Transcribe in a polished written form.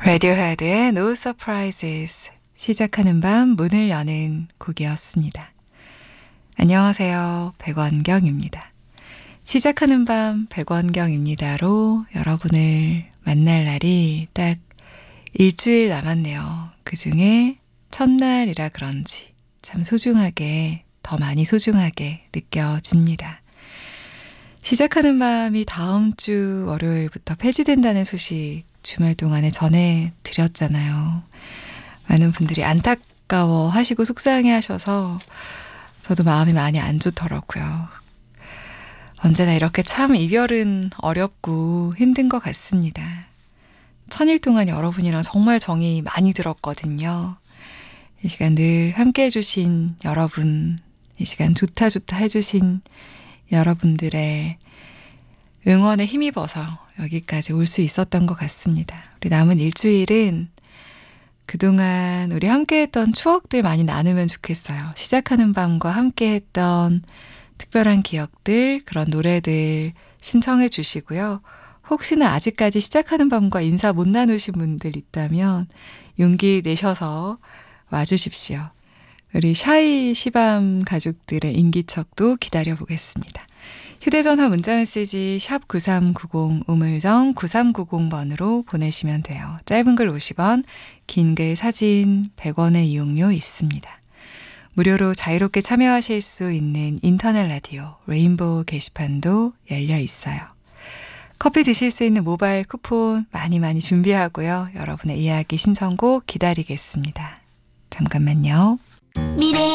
레디오헤드의 No Surprises 시작하는 밤 문을 여는 곡이었습니다. 안녕하세요. 백원경입니다. 시작하는 밤 백원경입니다로 여러분을 만날 날이 딱 일주일 남았네요. 그중에 첫날이라 그런지 참 소중하게, 더 많이 소중하게 느껴집니다. 시작하는 밤이 다음 주 월요일부터 폐지된다는 소식 주말 동안에 전해드렸잖아요. 많은 분들이 안타까워 하시고 속상해 하셔서 저도 마음이 많이 안 좋더라고요. 언제나 이렇게 참 이별은 어렵고 힘든 것 같습니다. 1000일 동안 여러분이랑 정말 정이 많이 들었거든요. 이 시간 늘 함께 해주신 여러분, 이 시간 좋다 해주신 여러분들의 응원에 힘입어서 여기까지 올 수 있었던 것 같습니다. 우리 남은 일주일은 그동안 우리 함께했던 추억들 많이 나누면 좋겠어요. 시작하는 밤과 함께했던 특별한 기억들, 그런 노래들 신청해 주시고요. 혹시나 아직까지 시작하는 밤과 인사 못 나누신 분들 있다면 용기 내셔서 와주십시오. 우리 샤이 시밤 가족들의 인기척도 기다려보겠습니다. 휴대전화 문자메시지 샵 9390 우물정 9390번으로 보내시면 돼요. 짧은 글 50원, 긴 글 사진 100원의 이용료 있습니다. 무료로 자유롭게 참여하실 수 있는 인터넷 라디오 레인보우 게시판도 열려 있어요. 커피 드실 수 있는 모바일 쿠폰 많이 준비하고요. 여러분의 이야기 신청곡 기다리겠습니다. 잠깐만요.